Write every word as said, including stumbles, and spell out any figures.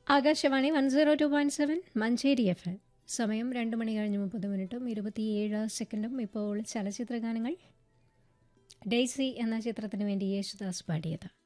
Akashvani one zero two point seven Manjeri F M. സമയം രണ്ട് മണി കഴിഞ്ഞ് മുപ്പത് മിനിറ്റും ഇരുപത്തിയേഴ് സെക്കൻഡും. ഇപ്പോൾ ചലച്ചിത്ര ഗാനങ്ങൾ. ഡെയ്സി എന്ന ചിത്രത്തിന് വേണ്ടി യേശുദാസ് പാടിയത്.